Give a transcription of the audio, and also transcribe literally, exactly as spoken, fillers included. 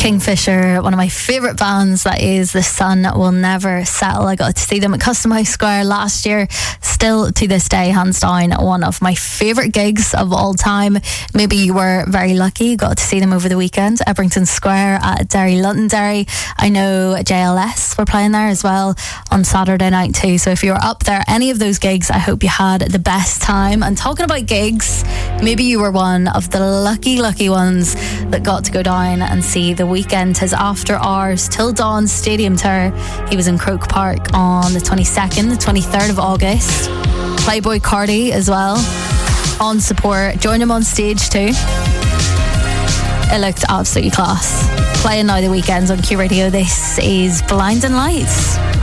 Kingfisher, one of my favourite bands, that is The Sun Will Never Settle. I got to see them at Custom House Square last year. Still to this day, hands down, one of my favourite gigs of all time. Maybe you were very lucky, got to see them over the weekend at Ebrington Square at Derry Londonderry. I know J L S were playing there as well on Saturday night too. So if you were up there, any of those gigs, I hope you had the best time. And talking about gigs, maybe you were one of the lucky, lucky ones that got to go down and see The Weeknd, his After Hours Till Dawn stadium tour. He was in Croke Park on the twenty-second, the twenty-third of August. Playboy Cardi as well on support. Joined him on stage too. It looked absolutely class. Playing now The Weeknd on Q Radio. This is Blinding Lights.